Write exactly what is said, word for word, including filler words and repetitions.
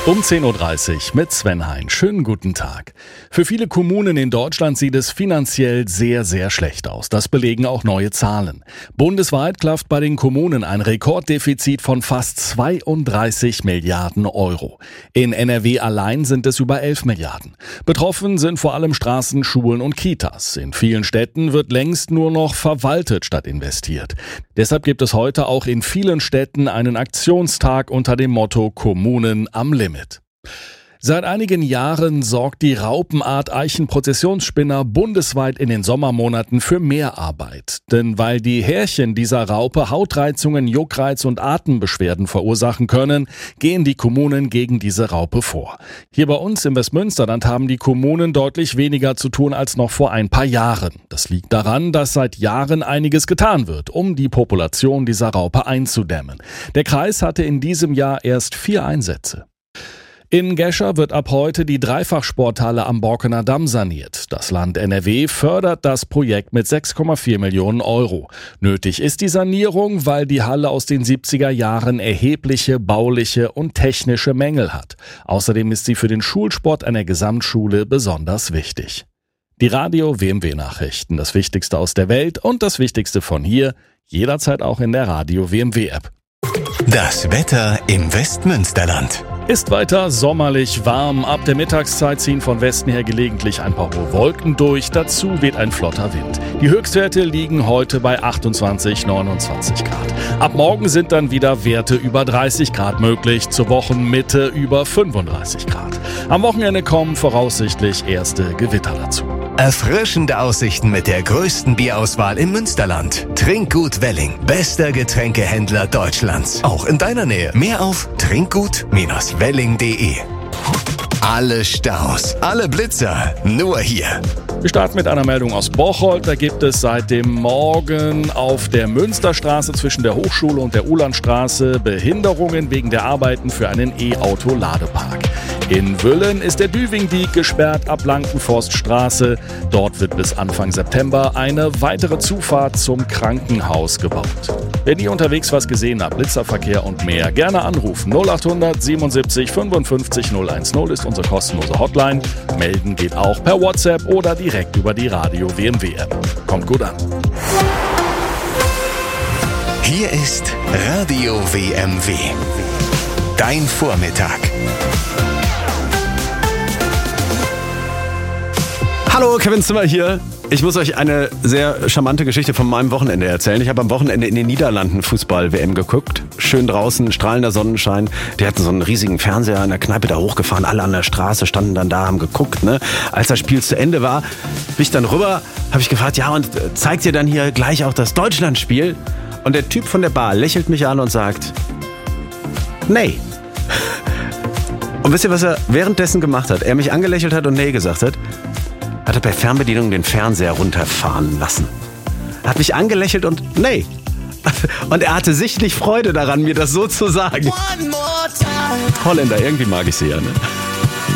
Um zehn Uhr dreißig mit Sven Hein. Schönen guten Tag. Für viele Kommunen in Deutschland sieht es finanziell sehr, sehr schlecht aus. Das belegen auch neue Zahlen. Bundesweit klafft bei den Kommunen ein Rekorddefizit von fast zweiunddreißig Milliarden Euro. In N R W allein sind es über elf Milliarden. Betroffen sind vor allem Straßen, Schulen und Kitas. In vielen Städten wird längst nur noch verwaltet statt investiert. Deshalb gibt es heute auch in vielen Städten einen Aktionstag unter dem Motto Kommunen am Limit. Seit einigen Jahren sorgt die Raupenart Eichenprozessionsspinner bundesweit in den Sommermonaten für mehr Arbeit. Denn weil die Härchen dieser Raupe Hautreizungen, Juckreiz und Atembeschwerden verursachen können, gehen die Kommunen gegen diese Raupe vor. Hier bei uns im Westmünsterland haben die Kommunen deutlich weniger zu tun als noch vor ein paar Jahren. Das liegt daran, dass seit Jahren einiges getan wird, um die Population dieser Raupe einzudämmen. Der Kreis hatte in diesem Jahr erst vier Einsätze. In Gescher wird ab heute die Dreifachsporthalle am Borkener Damm saniert. Das Land N R W fördert das Projekt mit sechs Komma vier Millionen Euro. Nötig ist die Sanierung, weil die Halle aus den siebziger Jahren erhebliche bauliche und technische Mängel hat. Außerdem ist sie für den Schulsport einer Gesamtschule besonders wichtig. Die Radio W M W-Nachrichten, das Wichtigste aus der Welt und das Wichtigste von hier, jederzeit auch in der Radio W M W-App. Das Wetter im Westmünsterland. Ist weiter sommerlich warm. Ab der Mittagszeit ziehen von Westen her gelegentlich ein paar hohe Wolken durch. Dazu weht ein flotter Wind. Die Höchstwerte liegen heute bei achtundzwanzig, neunundzwanzig Grad. Ab morgen sind dann wieder Werte über dreißig Grad möglich. Zur Wochenmitte über fünfunddreißig Grad. Am Wochenende kommen voraussichtlich erste Gewitter dazu. Erfrischende Aussichten mit der größten Bierauswahl im Münsterland. Trinkgut Welling, bester Getränkehändler Deutschlands. Auch in deiner Nähe. Mehr auf trinkgut Bindestrich welling punkt de. Alle Staus, alle Blitzer, nur hier. Wir starten mit einer Meldung aus Bocholt. Da gibt es seit dem Morgen auf der Münsterstraße zwischen der Hochschule und der Uhlandstraße Behinderungen wegen der Arbeiten für einen E-Auto-Ladepark. In Wüllen ist der Düvingdiek gesperrt ab Lankenforststraße. Dort wird bis Anfang September eine weitere Zufahrt zum Krankenhaus gebaut. Wenn ihr unterwegs was gesehen habt, Blitzerverkehr und mehr, gerne anrufen. null achthundert siebenundsiebzig fünfundfünfzig null eins null ist unsere kostenlose Hotline. Melden geht auch per WhatsApp oder direkt über die Radio W M W-App. Kommt gut an. Hier ist Radio W M W. Dein Vormittag. Hallo, Kevin Zimmer hier. Ich muss euch eine sehr charmante Geschichte von meinem Wochenende erzählen. Ich habe am Wochenende in den Niederlanden Fußball-W M geguckt. Schön draußen, strahlender Sonnenschein. Die hatten so einen riesigen Fernseher in der Kneipe da hochgefahren. Alle an der Straße standen dann da, haben geguckt. Ne? Als das Spiel zu Ende war, bin ich dann rüber, habe ich gefragt, ja, und zeigt ihr dann hier gleich auch das Deutschlandspiel? Und der Typ von der Bar lächelt mich an und sagt, nee. Und wisst ihr, was er währenddessen gemacht hat? Er mich angelächelt hat und nee gesagt hat. Hat er per Fernbedienung den Fernseher runterfahren lassen. Hat mich angelächelt und nee. Und er hatte sichtlich Freude daran, mir das so zu sagen. Holländer, irgendwie mag ich sie ja, ne?